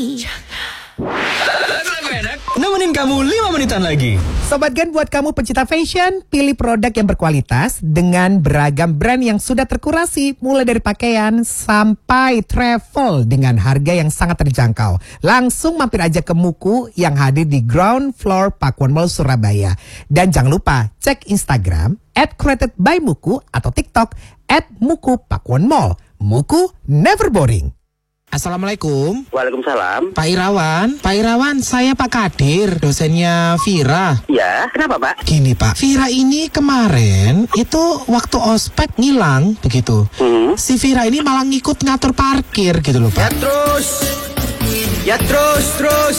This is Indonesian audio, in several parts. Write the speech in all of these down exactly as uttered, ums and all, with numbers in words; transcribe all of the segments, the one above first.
Nemenin kamu lima menitan lagi. Sobat Gen, buat kamu pencinta fashion, pilih produk yang berkualitas dengan beragam brand yang sudah terkurasi, mulai dari pakaian sampai travel dengan harga yang sangat terjangkau. Langsung mampir aja ke Muku yang hadir di ground floor Pakuan Mall Surabaya. Dan jangan lupa cek Instagram at created by Muku atau TikTok at Muku Pakuan Mall. Muku never boring. Assalamualaikum. Waalaikumsalam. Pak Irawan, Pak Irawan, saya Pak Kadir, dosennya Vira. Ya, kenapa Pak? Gini Pak, Vira ini kemarin itu waktu ospek ngilang begitu. Hmm. Si Vira ini malah ngikut ngatur parkir gitu loh Pak. Ya terus, ya terus, terus.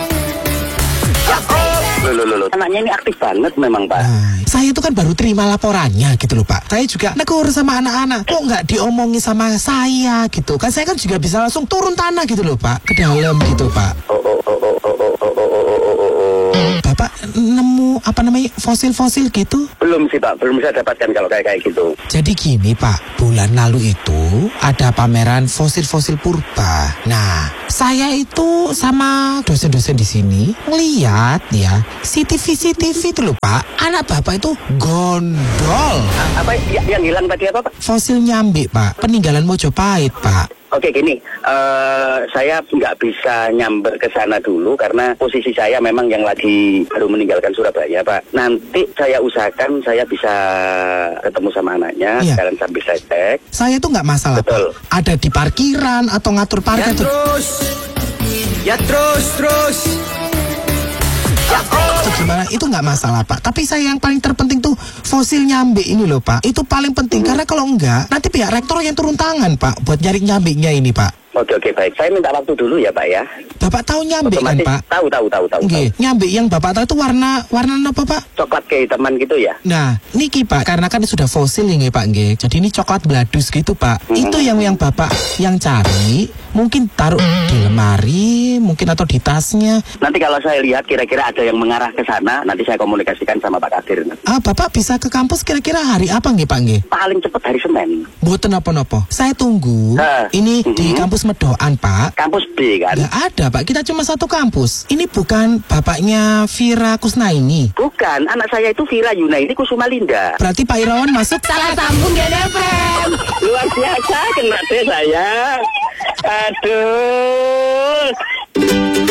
Ya, oh. Loh, loh, loh, loh. Anaknya ini aktif banget memang Pak. Nah, saya itu kan baru terima laporannya gitu loh Pak. Saya juga negur sama anak-anak. Kok nggak diomongin sama saya gitu? Kan saya kan juga bisa langsung turun tanah gitu loh Pak. Ke dalam gitu Pak. Oh, oh, oh, oh, oh, oh, oh, oh, oh, oh, oh. Bapak nemu apa namanya fosil-fosil gitu? Belum sih Pak, belum bisa dapatkan kalau kayak kayak gitu. Jadi gini Pak, bulan lalu itu ada pameran fosil-fosil purba. Nah, saya itu sama dosen-dosen di sini ngeliat ya, C C T V C C T V itu loh Pak, anak Bapak itu gondol. Apa ya, yang hilang tadi apa Pak? Fosil nyambi Pak, peninggalan Mojopahit Pak. Oke gini, uh, saya nggak bisa nyamber ke sana dulu karena posisi saya memang yang lagi baru meninggalkan Surabaya Pak. Nanti saya usahakan saya bisa ketemu sama anaknya, Iya. sekalian sambil saya cek. Saya tuh nggak masalah Betul. Pak, ada di parkiran atau ngatur Ya parkir tuh. terus, ya terus, terus. Ya, oh. Itu gimana? Itu nggak masalah Pak. Tapi saya yang paling terpenting tuh fosil nyambi ini loh Pak. Itu paling penting Hmm. karena kalau enggak nanti pihak rektor yang turun tangan Pak buat nyari nyambinya ini Pak. Oke oke baik, saya minta waktu dulu ya Pak ya. Bapak tahu nyambi kan Otomatis Pak? tahu tahu tahu tahu. Nggih, tahu. nyambi yang Bapak tahu itu warna warna apa Pak? Coklat kehitaman gitu ya. Nah, niki Pak, karena kan sudah fosil ya nggih Pak nggih. Jadi ini coklat bladus gitu Pak. Hmm. Itu yang yang Bapak yang cari, mungkin taruh di lemari, mungkin atau di tasnya. Nanti kalau saya lihat kira-kira ada yang mengarah ke sana, nanti saya komunikasikan sama Pak Kadir. Ah, Bapak bisa ke kampus kira-kira hari apa nggih Pak nggih? Paling cepat hari Senin. Mboten napa-napa. Saya tunggu. Nah, Ini di mhm. kampus Medoan Pak. Kampus B kan? Nggak ada Pak, kita cuma satu kampus. Ini bukan bapaknya Vira Kusnaini. Bukan, anak saya itu Vira Yunaini Kusuma Linda. Berarti Pak Irawan masuk Salah sambung Gen F M. Luar biasa kena deh saya. Aduh.